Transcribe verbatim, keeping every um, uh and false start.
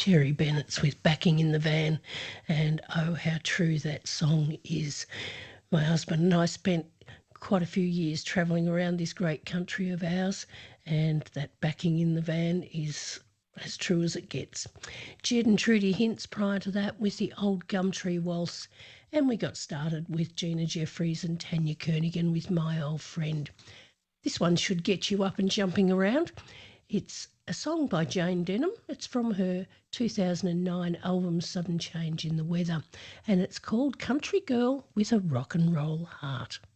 Terry Bennett's with Backing in the Van, and oh, how true that song is. My husband and I spent quite a few years travelling around this great country of ours, and that Backing in the Van is as true as it gets. Jed and Trudy Hints prior to that with the Old Gumtree Waltz, and we got started with Gina Jeffries and Tanya Kernigan with My Old Friend. This one should get you up and jumping around. It's a song by Jane Denham. It's from her two thousand nine album Sudden Change in the Weather, and it's called Country Girl with a Rock and Roll Heart.